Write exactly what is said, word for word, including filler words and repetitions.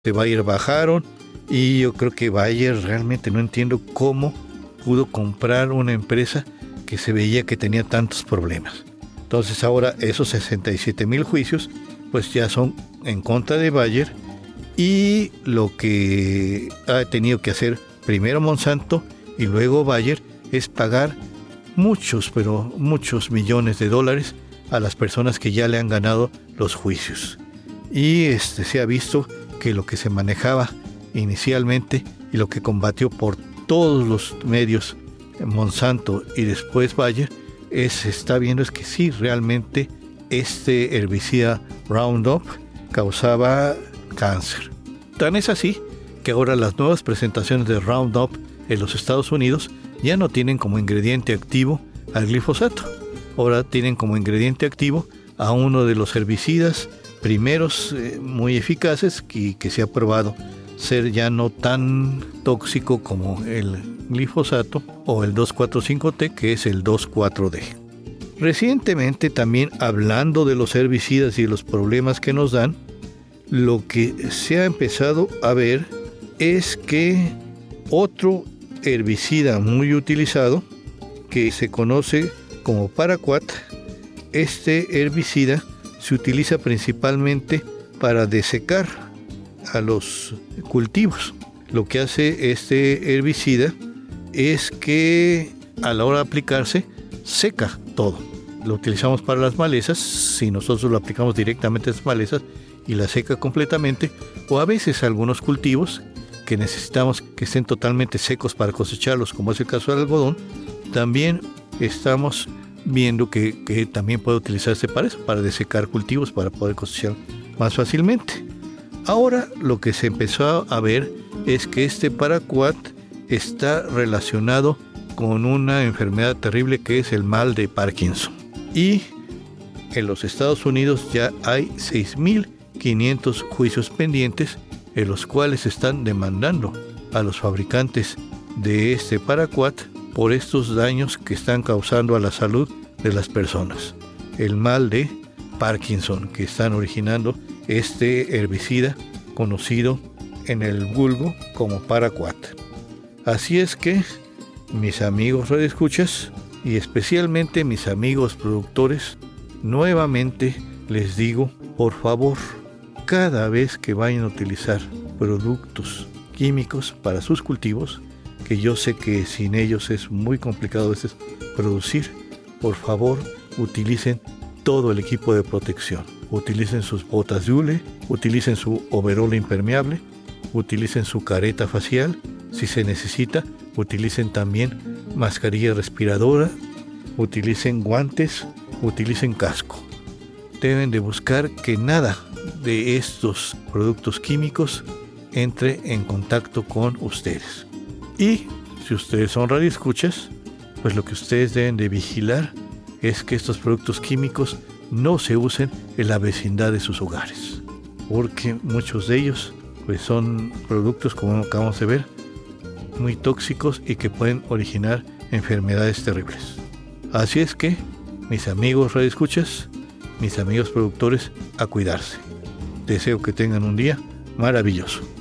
de Bayer bajaron y yo creo que Bayer realmente no entiendo cómo pudo comprar una empresa que se veía que tenía tantos problemas. Entonces ahora esos sesenta y siete mil juicios pues ya son en contra de Bayer y lo que ha tenido que hacer primero Monsanto y luego Bayer es pagar muchos, pero muchos millones de dólares a las personas que ya le han ganado los juicios. Y este, se ha visto que lo que se manejaba inicialmente y lo que combatió por todos los medios Monsanto y después Bayer, es, se está viendo es que sí, realmente este herbicida Roundup causaba cáncer. Tan es así que ahora las nuevas presentaciones de Roundup en los Estados Unidos ya no tienen como ingrediente activo al glifosato. Ahora tienen como ingrediente activo a uno de los herbicidas primeros eh, muy eficaces y que se ha probado ser ya no tan tóxico como el glifosato o el dos cuatro cinco T, que es el dos cuatro D. Recientemente también, hablando de los herbicidas y los problemas que nos dan, lo que se ha empezado a ver es que otro herbicida muy utilizado, que se conoce como Paraquat, este herbicida se utiliza principalmente para desecar a los cultivos. Lo que hace este herbicida es que a la hora de aplicarse seca todo. Lo utilizamos para las malezas, si nosotros lo aplicamos directamente a las malezas y la seca completamente, o a veces algunos cultivos que necesitamos que estén totalmente secos para cosecharlos, como es el caso del algodón, también estamos viendo que, que también puede utilizarse para eso, para desecar cultivos, para poder cosechar más fácilmente. Ahora lo que se empezó a ver es que este Paraquat está relacionado con una enfermedad terrible que es el mal de Parkinson. Y en los Estados Unidos ya hay seis mil quinientos juicios pendientes en los cuales están demandando a los fabricantes de este Paraquat por estos daños que están causando a la salud de las personas. El mal de Parkinson que están originando este herbicida conocido en el vulgo como Paraquat. Así es que, mis amigos radioescuchas y especialmente mis amigos productores, nuevamente les digo, por favor, cada vez que vayan a utilizar productos químicos para sus cultivos, que yo sé que sin ellos es muy complicado a veces producir, por favor, utilicen todo el equipo de protección. Utilicen sus botas de hule, utilicen su overol impermeable, utilicen su careta facial, si se necesita, utilicen también mascarilla respiradora, utilicen guantes, utilicen casco. Deben de buscar que nada de estos productos químicos entre en contacto con ustedes. Y si ustedes son radioescuchas, pues lo que ustedes deben de vigilar es que estos productos químicos no se usen en la vecindad de sus hogares, porque muchos de ellos pues son productos, como acabamos de ver, muy tóxicos y que pueden originar enfermedades terribles. Así es que, mis amigos radioescuchas, mis amigos productores, a cuidarse. Deseo que tengan un día maravilloso.